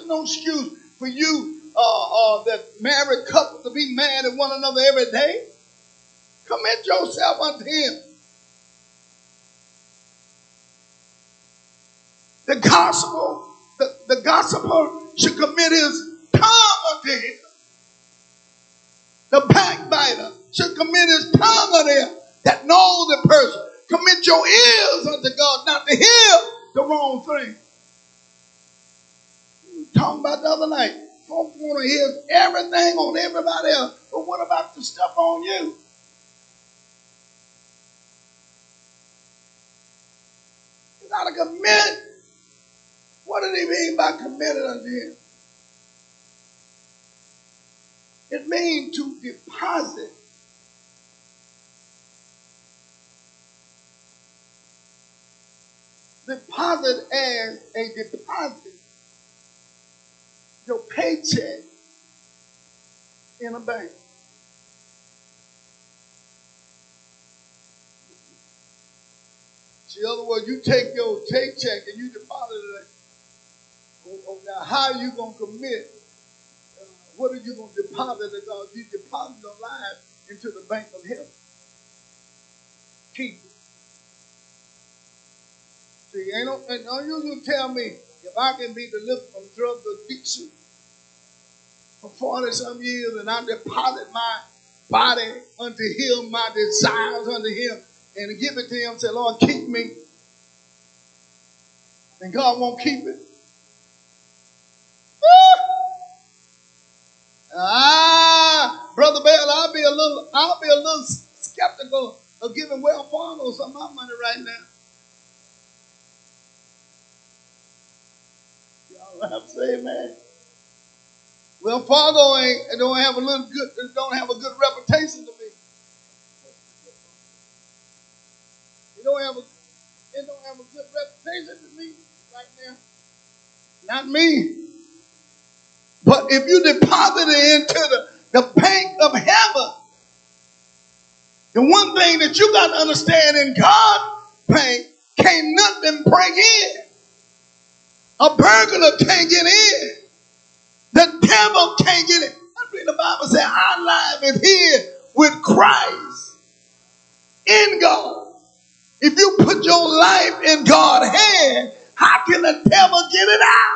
There's no excuse for you that married couple to be mad at one another every day. Commit yourself unto him. The gossiper should commit his tongue unto him. The backbiter should commit his tongue unto him that knows the person. Commit your ears unto God, not to hear the wrong thing. We were talking about the other night. Folks want to hear everything on everybody else, but what about the stuff on you? You got to commit. What did he mean by committed unto him? It means to deposit. Deposit as a deposit. Your paycheck in a bank. In other words, you take your paycheck and you deposit it. Now, how are you going to commit? What are you going to deposit to God? You deposit your life into the bank of heaven. Keep it. See, ain't you going to tell me if I can be delivered from drug addiction for 40-some years and I deposit my body unto him, my desires unto him, and give it to him, say, Lord, keep me. And God won't keep it. Brother Bell, I'll be a little skeptical of giving Wells Fargo some of my money right now. Y'all have to say amen. Wells Fargo don't have a good reputation to me. It don't have a good reputation to me right now. Not me. But if you deposit it into the bank of heaven, the one thing that you got to understand in God's bank, can't nothing break in. A burglar can't get in. The devil can't get in. That's what the Bible says, our life is hid with Christ in God. If you put your life in God's hand, how can the devil get it out?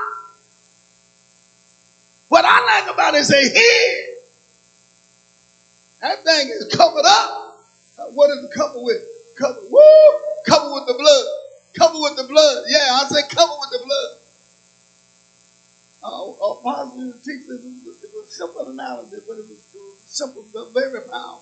What I like about it is a head. That thing is covered up. What is it covered with? Covered with the blood. Covered with the blood. Yeah, I say covered with the blood. Apostle teaches it was simple analogy, but it was simple but very powerful.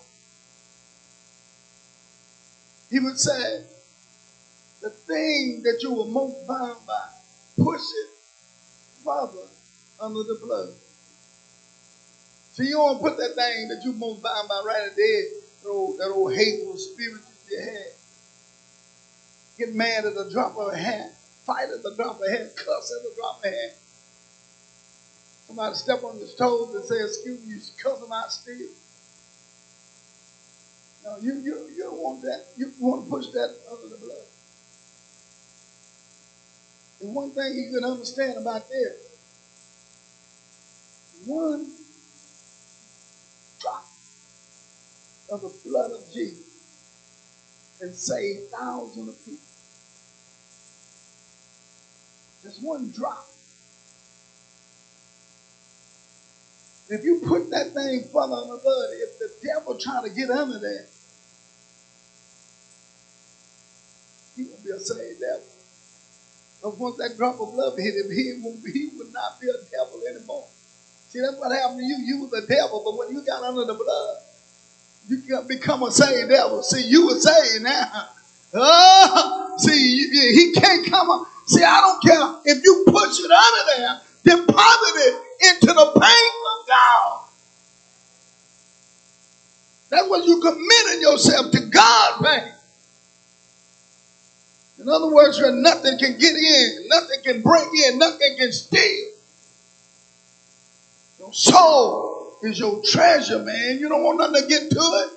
He would say, the thing that you were most bound by, push it further under the blood. So you don't put that thing that you most bound by right at there, that old hateful spirit that you had. Get mad at the drop of a hat, fight at the drop of a hat, cuss at the drop of a hat. Somebody step on your toes and say, excuse me, you cuss them out still. No, you don't want that. You want to push that under the blood. And one thing you can understand about this, one drop of the blood of Jesus can save thousands of people. Just one drop. If you put that thing further on the blood, if the devil trying to get under there, he won't be a saved devil. Because once that drop of blood hit him, he would not be a devil anymore. See, that's what happened to you. You was a devil, but when you got under the blood, you can become a saved devil. See, you were saved now. See, he can't come up. See, I don't care if you push it under there, deposit it into the bank of God. That's what you committed yourself to God's bank. In other words, where nothing can get in, nothing can break in, nothing can steal. Your soul is your treasure, man. You don't want nothing to get to it.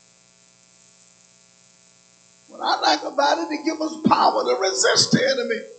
What I like about it, it gives us power to resist the enemy.